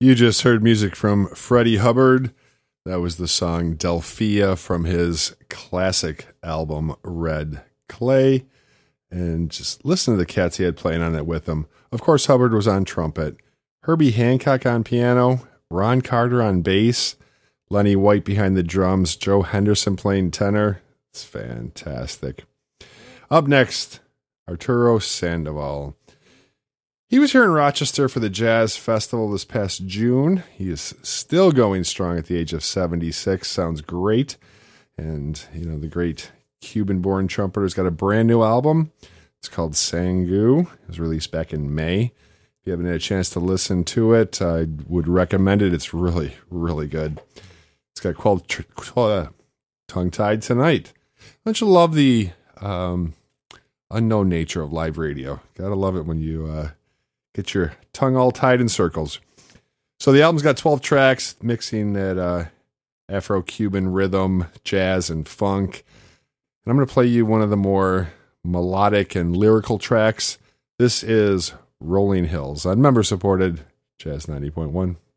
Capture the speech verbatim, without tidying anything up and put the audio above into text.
You just heard music from Freddie Hubbard. That was the song Delphia from his classic album Red Clay. And just listen to the cats he had playing on it with him. Of course, Hubbard was on trumpet, Herbie Hancock on piano, Ron Carter on bass, Lenny White behind the drums, Joe Henderson playing tenor. It's fantastic. Up next, Arturo Sandoval. He was here in Rochester for the Jazz Festival this past June. He is still going strong at the age of seventy-six. Sounds great. And, you know, the great Cuban-born trumpeter's got a brand new album. It's called Sangu. It was released back in May. If you haven't had a chance to listen to it, I would recommend it. It's really, really good. It's got called uh, Tongue-Tied Tonight. Don't you love the um, unknown nature of live radio? Gotta love it when you... Uh, Get your tongue all tied in circles. So the album's got twelve tracks, mixing that uh, Afro-Cuban rhythm, jazz, and funk. And I'm going to play you one of the more melodic and lyrical tracks. This is Rolling Hills on member-supported Jazz ninety point one.